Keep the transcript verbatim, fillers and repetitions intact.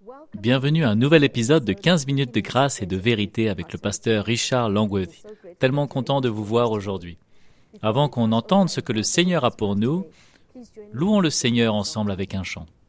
Bienvenue à un nouvel épisode de quinze minutes de grâce et de vérité avec le pasteur Richard Longworthy. Tellement content de vous voir aujourd'hui. Avant qu'on entende ce que le Seigneur a pour nous, louons le Seigneur ensemble avec un chant.